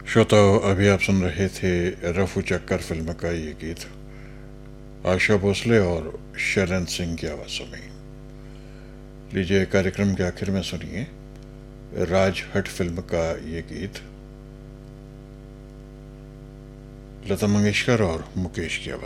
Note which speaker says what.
Speaker 1: श्रोताओं, अभी आप सुन रहे थे रफू चक्कर फिल्म का ये गीत आशा भोसले और शरण सिंह की आवाज़ों में। लीजिए, कार्यक्रम के आखिर में सुनिए राजहट फिल्म का ये गीत लता मंगेशकर और मुकेश की आवाज़।